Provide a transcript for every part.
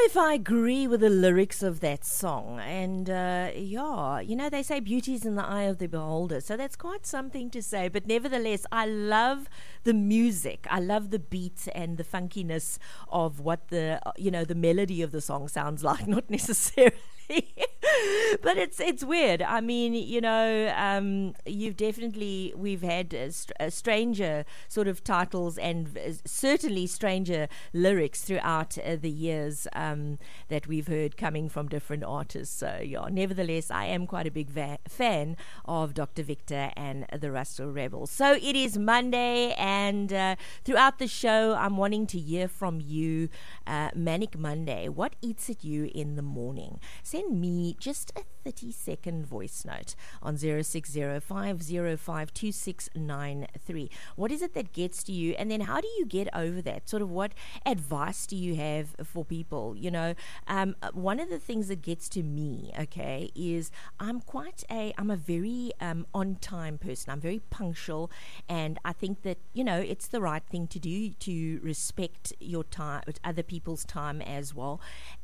if I agree with the lyrics of that song. And they say beauty is in the eye of the beholder. So that's quite something to say. But nevertheless, I love the music. I love the beat and the funkiness of what the melody of the song sounds like, not necessarily. But it's weird. I mean, we've had stranger sort of titles and certainly stranger lyrics throughout the years that we've heard coming from different artists. So nevertheless, I am quite a big fan of Dr. Victor and the Russell Rebels. So it is Monday, and throughout the show, I'm wanting to hear from you. Manic Monday, what eats at you in the morning? Send me just a 30-second voice note on 0605052693. What is it that gets to you, and then how do you get over that? Sort of what advice do you have for people? One of the things that gets to me, okay, is I'm a very on-time person. I'm very punctual, and I think that it's the right thing to do, to respect your time, other people's time as well,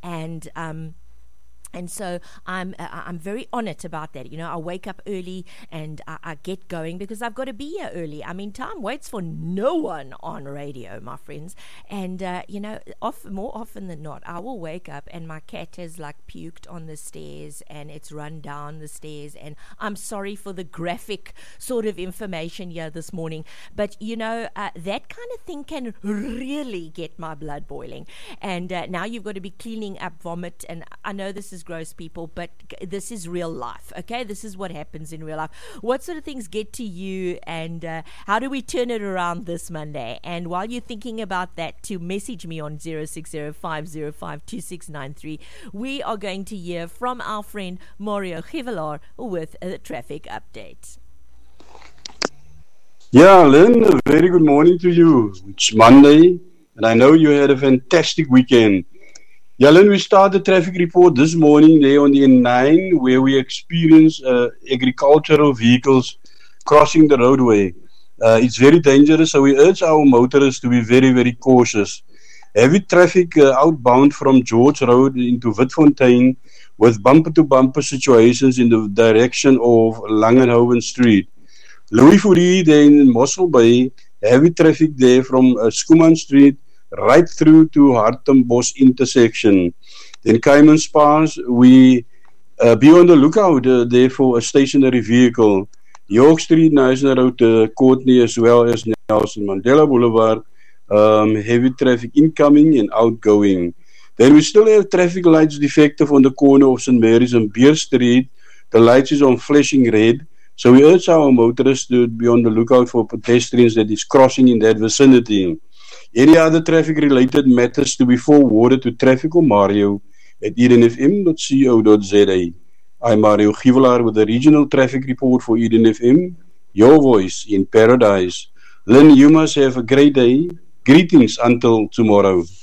and so I'm very on it about that. I wake up early and I get going because I've got to be here early. I mean, time waits for no one on radio, my friends. And, more often than not, I will wake up and my cat has puked on the stairs and it's run down the stairs. And I'm sorry for the graphic sort of information here this morning. But, that kind of thing can really get my blood boiling. And now you've got to be cleaning up vomit. And I know this is gross, people, but this is real life, okay? This is what happens in real life. What sort of things get to you, and how do we turn it around this Monday? And while you're thinking about that, to message me on 0605052693, we are going to hear from our friend Mario Givelar with a traffic update. Yeah, Lynn, a very good morning to you. It's Monday, and I know you had a fantastic weekend. Yeah, Lynn, we start the traffic report this morning there on the N9, where we experience agricultural vehicles crossing the roadway. It's very dangerous, so we urge our motorists to be very, very cautious. Heavy traffic outbound from George Road into Witfontein, with bumper-to-bumper situations in the direction of Langenhoven Street. Louis Fourie there in Mossel Bay, heavy traffic there from Schoeman Street right through to Hartenbos intersection. Then Caymanspaas, we be on the lookout there for a stationary vehicle. York Street, Neisner Road, Courtney, as well as Nelson Mandela Boulevard, heavy traffic incoming and outgoing. Then we still have traffic lights defective on the corner of St. Mary's and Beer Street. The lights is on flashing red. So we urge our motorists to be on the lookout for pedestrians that is crossing in that vicinity. Any other traffic-related matters to be forwarded to Traffic or Mario at edenfm.co.za. I'm Mario Givelar with the regional traffic report for Eden FM, your voice in paradise. Lynn, you must have a great day. Greetings until tomorrow.